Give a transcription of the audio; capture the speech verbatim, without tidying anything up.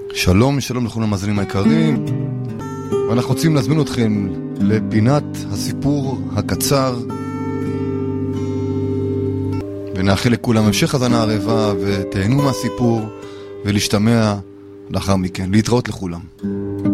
שלום, שלום לכולם המאזינים היקרים. ואנחנו רוצים להזמין אתכם לפינת הסיפור הקצר, ונאחל לכולם המשך הזנה ערבה, ותהנו מהסיפור ולהשתמע לאחר מכן. להתראות לכולם.